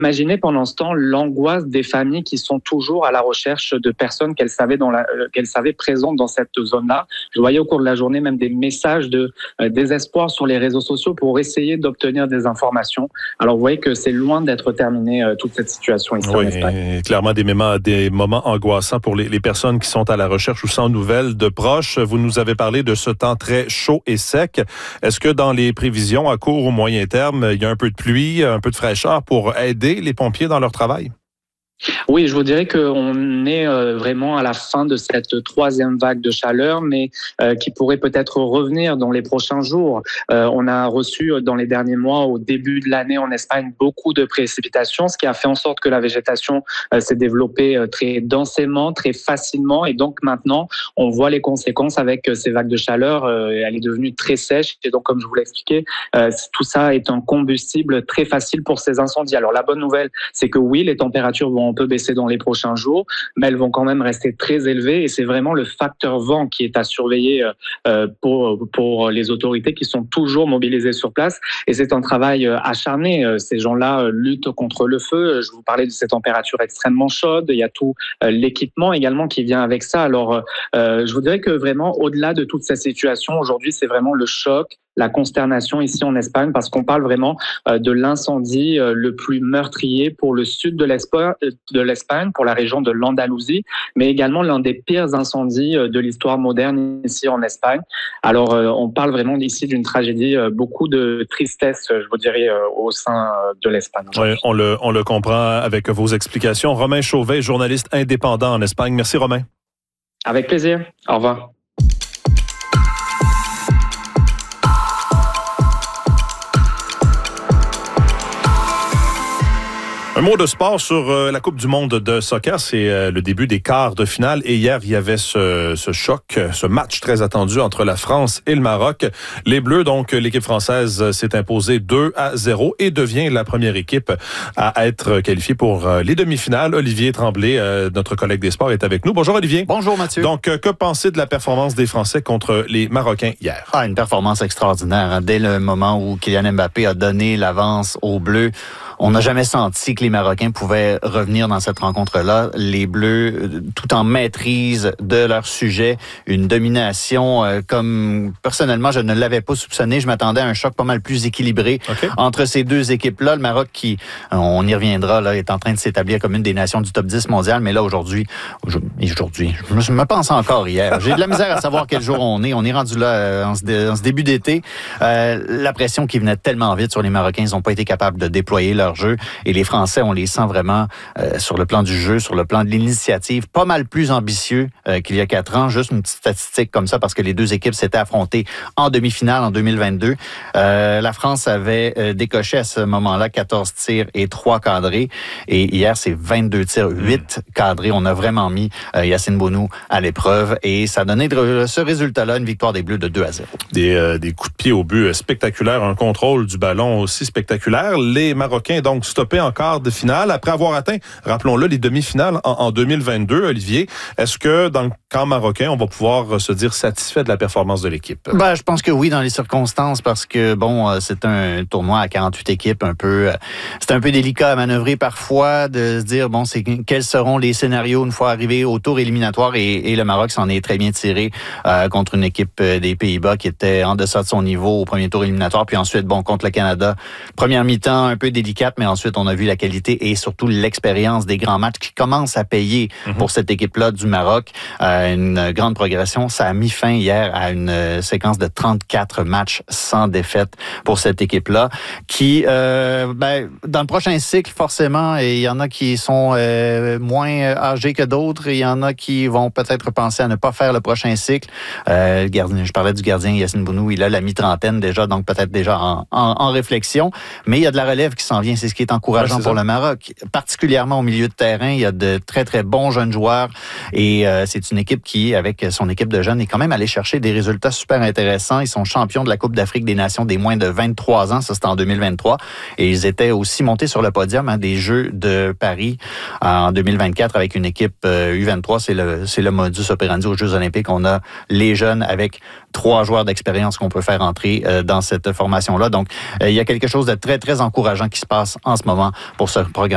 imaginez pendant ce temps l'angoisse des familles qui sont toujours à la recherche de personnes qu'elles savaient présentes dans cette zone-là. Je voyais au cours de la journée même des messages de désespoir sur les réseaux sociaux pour essayer d'obtenir des informations. Alors vous voyez que c'est loin d'être terminé toute cette situation ici en Espagne. Clairement des moments angoissants pour les personnes qui sont à la recherche ou sans nouvelles de proches. Vous nous avez parlé de ce temps très chaud et sec. Est-ce que dans les prévisions à court ou moyen terme, il y a un peu de pluie, un peu de fraîcheur pour aider les pompiers dans leur travail? Oui, je vous dirais qu'on est vraiment à la fin de cette troisième vague de chaleur, mais qui pourrait peut-être revenir dans les prochains jours. On a reçu dans les derniers mois, au début de l'année en Espagne, beaucoup de précipitations, ce qui a fait en sorte que la végétation s'est développée très densément, très facilement. Et donc maintenant, on voit les conséquences avec ces vagues de chaleur. Elle est devenue très sèche. Et donc, comme je vous l'ai expliqué, tout ça est un combustible très facile pour ces incendies. Alors, la bonne nouvelle, c'est que oui, les températures vont un peu baisser dans les prochains jours, mais elles vont quand même rester très élevées et c'est vraiment le facteur vent qui est à surveiller pour les autorités qui sont toujours mobilisées sur place et c'est un travail acharné. Ces gens-là luttent contre le feu. Je vous parlais de ces températures extrêmement chaudes. Il y a tout l'équipement également qui vient avec ça. Alors, je vous dirais que vraiment, au-delà de toute cette situation, aujourd'hui, c'est vraiment le choc, la consternation ici en Espagne parce qu'on parle vraiment de l'incendie le plus meurtrier pour le sud de l'Espagne, pour la région de l'Andalousie, mais également l'un des pires incendies de l'histoire moderne ici en Espagne. Alors, on parle vraiment ici d'une tragédie, beaucoup de tristesse, je vous dirais, au sein de l'Espagne. Oui, on le comprend avec vos explications. Romain Chauvet, journaliste indépendant en Espagne. Merci, Romain. Avec plaisir. Au revoir. Un mot de sport sur la Coupe du monde de soccer. C'est le début des quarts de finale. Et hier, il y avait ce choc, ce match très attendu entre la France et le Maroc. Les Bleus, donc l'équipe française, s'est imposée 2-0 et devient la première équipe à être qualifiée pour les demi-finales. Olivier Tremblay, notre collègue des sports, est avec nous. Bonjour Olivier. Bonjour Mathieu. Donc, que penser de la performance des Français contre les Marocains hier? Une performance extraordinaire. Dès le moment où Kylian Mbappé a donné l'avance aux Bleus, on n'a jamais senti que les Marocains pouvaient revenir dans cette rencontre-là. Les Bleus, tout en maîtrise de leur sujet, une domination comme personnellement je ne l'avais pas soupçonné. Je m'attendais à un choc pas mal plus équilibré entre ces deux équipes-là. Le Maroc qui, on y reviendra, là, est en train de s'établir comme une des nations du top 10 mondial. Mais là, aujourd'hui, je me pense encore hier. J'ai de la misère à savoir quel jour on est. On est rendu là en ce début d'été. La pression qui venait tellement vite sur les Marocains, ils n'ont pas été capables de déployer leur jeu. Et les Français, on les sent vraiment sur le plan du jeu, sur le plan de l'initiative, pas mal plus ambitieux qu'il y a 4 ans. Juste une petite statistique comme ça, parce que les deux équipes s'étaient affrontées en demi-finale en 2022. La France avait décoché à ce moment-là 14 tirs et 3 cadrés. Et hier, c'est 22 tirs, 8 cadrés. On a vraiment mis Yacine Bounou à l'épreuve. Et ça a donné ce résultat-là, une victoire des Bleus de 2-0. Des coups de pied au but spectaculaires, un contrôle du ballon aussi spectaculaire. Les Marocains, donc, stoppés en quart de finale après avoir atteint, rappelons-le, les demi-finales en 2022. Olivier, est-ce que dans le camp marocain, on va pouvoir se dire satisfait de la performance de l'équipe? Je pense que oui, dans les circonstances, parce que c'est un tournoi à 48 équipes, c'est un peu délicat à manœuvrer parfois, de se dire quels seront les scénarios une fois arrivé au tour éliminatoire, et le Maroc s'en est très bien tiré contre une équipe des Pays-Bas qui était en deçà de son niveau au premier tour éliminatoire, puis ensuite contre le Canada, première mi-temps un peu délicate, mais ensuite on a vu la qualité et surtout l'expérience des grands matchs qui commencent à payer pour cette équipe-là du Maroc. Une grande progression. Ça a mis fin hier à une séquence de 34 matchs sans défaite pour cette équipe-là qui, dans le prochain cycle, forcément, il y en a qui sont moins âgés que d'autres, il y en a qui vont peut-être penser à ne pas faire le prochain cycle. Je parlais du gardien Yacine Bounou, il a la mi-trentaine déjà, donc peut-être déjà en réflexion, mais il y a de la relève qui s'en vient, c'est ce qui est encourageant pour le Maroc, particulièrement au milieu de terrain. Il y a de très, très bons jeunes joueurs et c'est une équipe qui, avec son équipe de jeunes, est quand même allée chercher des résultats super intéressants. Ils sont champions de la Coupe d'Afrique des Nations des moins de 23 ans, ça c'était en 2023, et ils étaient aussi montés sur le podium des Jeux de Paris en 2024 avec une équipe U23. C'est le modus operandi aux Jeux olympiques. On a les jeunes avec 3 joueurs d'expérience qu'on peut faire entrer dans cette formation-là. Donc, il y a quelque chose de très, très encourageant qui se passe en ce moment pour ce programme.